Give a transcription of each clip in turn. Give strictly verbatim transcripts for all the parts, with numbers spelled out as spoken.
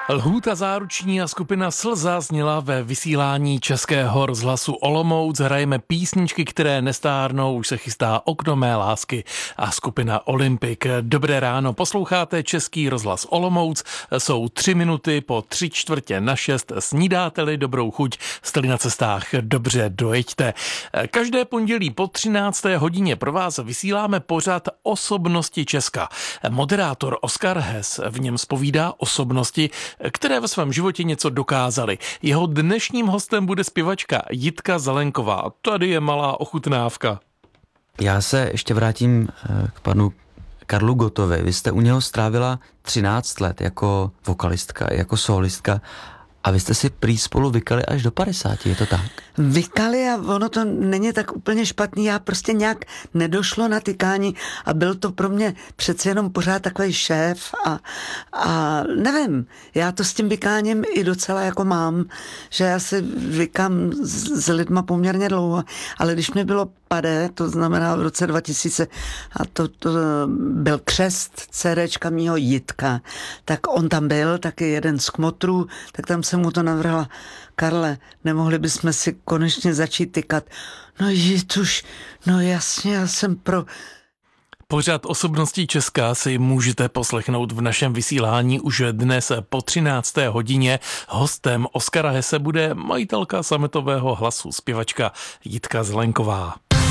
Lhůta záruční a skupina Slza zněla ve vysílání Českého rozhlasu Olomouc. Hrajeme písničky, které nestárnou, už se chystá Okno mé lásky a skupina Olympik. Dobré ráno, posloucháte Český rozhlas Olomouc. Jsou tři minuty po tři čtvrtě na šest. Snídáte-li dobrou chuť, jste-li na cestách, dobře dojeďte. Každé pondělí po třinácté hodině pro vás vysíláme pořad Osobnosti Česka. Moderátor Oskar Hes v něm zpovídá osobnosti, které ve svém životě něco dokázaly. Jeho dnešním hostem bude zpěvačka Jitka Zelenková. Tady je malá ochutnávka. Já se ještě vrátím k panu Karlu Gottovi. Vy jste u něho strávila třináct let jako vokalistka, jako solistka. A vy jste si prý spolu vykali až do padesáti, je to tak? Vykali a ono to není tak úplně špatný, já prostě nějak nedošlo na tykání a byl to pro mě přece jenom pořád takový šéf a, a nevím, já to s tím vykáním i docela jako mám, že já si vykám s, s lidma poměrně dlouho, ale když mi bylo padé, to znamená v roce dva tisíce a to, to byl křest CDčka mýho Jitka, tak on tam byl, taky jeden z kmotrů, tak tam jsem mu to navrhla. Karle, nemohli bychom si konečně začít tykat? No Jituš, no jasně, já jsem pro... Pořad Osobností Česka si můžete poslechnout v našem vysílání už dnes po třinácté hodině. Hostem Oskara Hese bude majitelka sametového hlasu, zpěvačka Jitka Zelenková.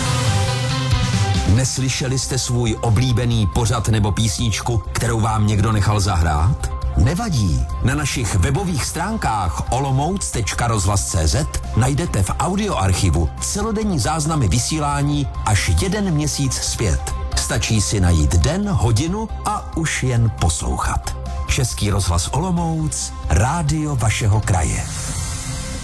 Neslyšeli jste svůj oblíbený pořad nebo písničku, kterou vám někdo nechal zahrát? Nevadí, na našich webových stránkách olomouc tečka rozhlas tečka cé zet najdete v audioarchivu celodenní záznamy vysílání až jeden měsíc zpět. Stačí si najít den, hodinu a už jen poslouchat. Český rozhlas Olomouc, rádio vašeho kraje.